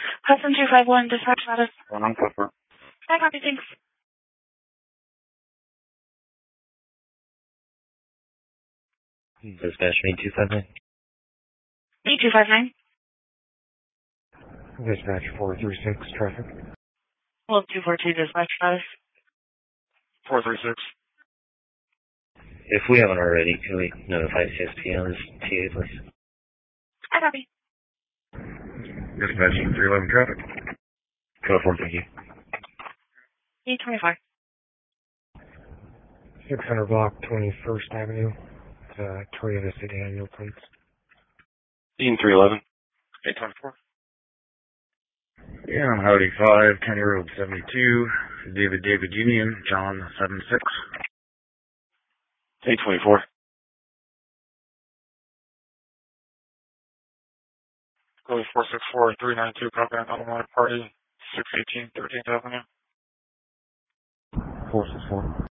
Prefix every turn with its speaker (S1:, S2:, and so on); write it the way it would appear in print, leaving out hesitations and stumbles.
S1: Custom 251, dispatch status.
S2: One on Clipper.
S1: Hi, copy, thanks.
S3: Dispatch me 259.
S1: Me 259.
S4: Dispatch 436, traffic.
S1: Well, 242, dispatch status.
S2: 436.
S3: If we haven't already, can we notify CSP on this TA, please?
S1: Hi, copy.
S2: Dispatching 311 traffic.
S3: Go for it, thank you.
S1: E24.
S4: 600 block, 21st Avenue. Toyota sedan, New Prince.
S2: Dean 311. 824. Yeah, I'm Howdy 5, County Road 72, David Union, John 76. 824. Code 464-392, copy on automatic party, 618 13th Avenue.
S4: 464.